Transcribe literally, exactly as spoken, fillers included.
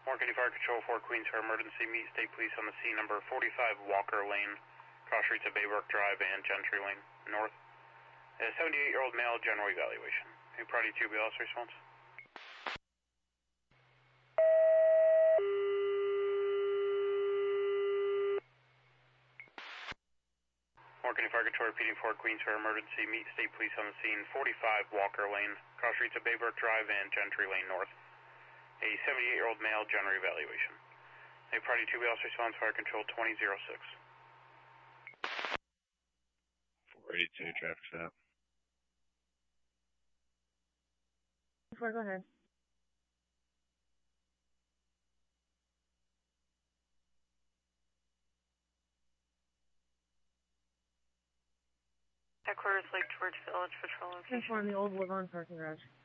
Morgan Fire Control for Queens for emergency. Meet State Police on the scene, number forty-five Walker Lane, cross streets of Baybrook Drive and Gentry Lane, north. A seventy-eight-year-old male, general evaluation. A priority two B L S response. Morgan Fire Control repeating for Queens for emergency. Meet State Police on the scene, forty-five Walker Lane, cross streets of Baybrook Drive and Gentry Lane, north. A seventy-eight-year-old male, general evaluation. A priority two B L S response, Fire Control twenty oh six. four eighty-two, traffic stop. Four, go ahead. Headquarters, Lake George Village Patrol location. Inform the Old Woodlawn parking garage.